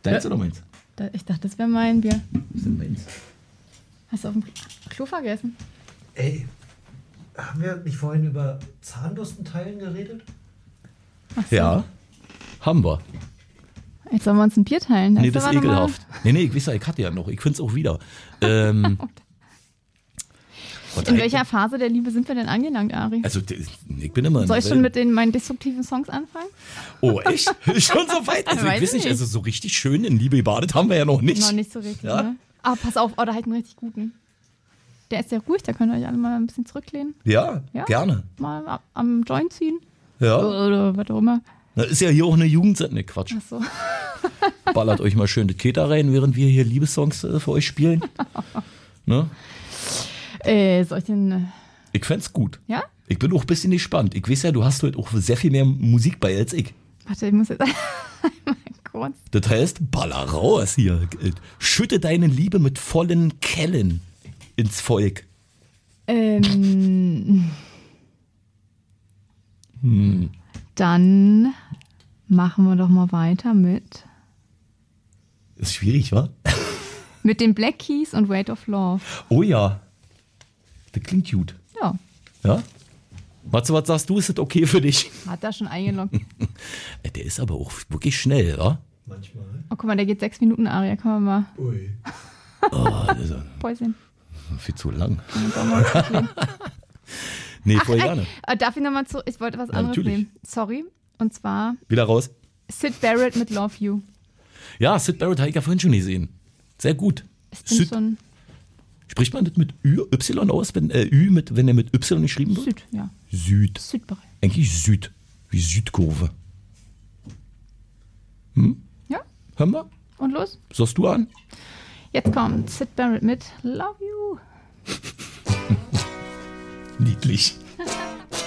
Deins oder meins? Ich dachte, das wäre mein Bier. Das ist denn meins? Hast du auf dem Klo vergessen? Ey, haben wir nicht vorhin über Zahnbürstenteilen geredet? Ach so. Ja, haben wir. Jetzt sollen wir uns ein Bier teilen. Nee, das ist ekelhaft. Nee, ich weiß ja, ich hatte ja noch. Ich finde es auch wieder. In welcher Phase der Liebe sind wir denn angelangt, Ari? Also, ich bin immer... Soll ich schon mit meinen destruktiven Songs anfangen? Oh, echt? Schon so weit? Also, ich weiß nicht, also so richtig schön in Liebe gebadet haben wir ja noch nicht. Noch nicht so richtig, Ja? ne? Aber pass auf, da halt einen richtig guten. Der ist sehr ruhig, da könnt ihr euch alle mal ein bisschen zurücklehnen. Ja, Ja? gerne. Mal am Joint ziehen. Ja. Oder was auch immer. Das ist ja hier auch eine Jugendsendung. Ne, Quatsch. Ach so. Ballert euch mal schön das Keter rein, während wir hier Liebessongs für euch spielen. Ne? Soll ich denn... Ich fänd's gut. Ja? Ich bin auch ein bisschen gespannt. Ich weiß ja, du hast heute auch sehr viel mehr Musik bei als ich. Warte, ich muss jetzt einmal kurz... Das heißt, baller raus hier. Schütte deine Liebe mit vollen Kellen ins Volk. Dann machen wir doch mal weiter mit Ist schwierig, wa? den Black Keys und Weight of Love. Oh ja. Das klingt gut. Ja, Ja? Was sagst du? Ist das okay für dich? hat er schon eingeloggt. Der ist aber auch wirklich schnell, wa? Manchmal. Oh, guck mal, der geht 6 Minuten, Aria. Können wir mal Ui. Oh, das ist Päuschen. viel zu lang. Dann wir uns zurücklehnen. Nee, voll gerne. Darf ich nochmal zurück? Ich wollte was anderes natürlich. nehmen. Sorry. Und zwar Wieder raus. Sid Barrett mit Love You. Ja, Sid Barrett habe ich ja vorhin schon gesehen. Sehr gut. Ist denn so ein Spricht man das mit Y aus, wenn er mit Y geschrieben wird? Süd, ja. Süd. Südbereich. Eigentlich Süd. Wie Südkurve. Ja, Hören wir? und los. Sagst du an? Jetzt kommt Sid Barrett mit Love You. Niedlich.